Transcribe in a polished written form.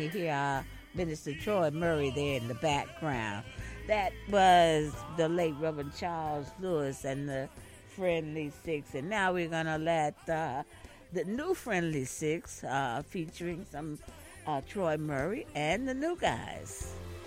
you hear Minister Troy Murray there in the background. That was the late Reverend Charles Lewis and the Friendly Six. And now we're going to let the new Friendly Six featuring some Troy Murray and the new guys.